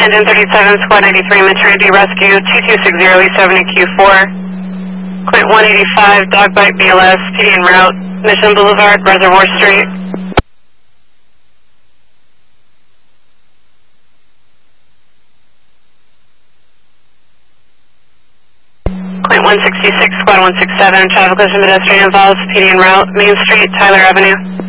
Engine 37, Squad 93, Maternity Rescue, 2260 East Avenue Q4. Quint 185, Dog Bite BLS, PD en route, Mission Boulevard, Reservoir Street. Quint 166, Squad 167, traffic collision pedestrian involves, PD en route, Main Street, Tyler Avenue.